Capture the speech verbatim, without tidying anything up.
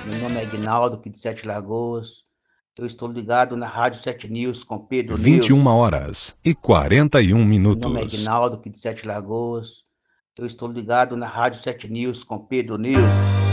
Meu nome é Aguinaldo, aqui de Sete Lagoas. Eu estou ligado na Rádio Sete News com Pedro vinte e uma News. horas e quarenta e um Meu nome é minutos. Aguinaldo, aqui de Sete Lagoas. Eu estou ligado na Rádio Sete News com Pedro News.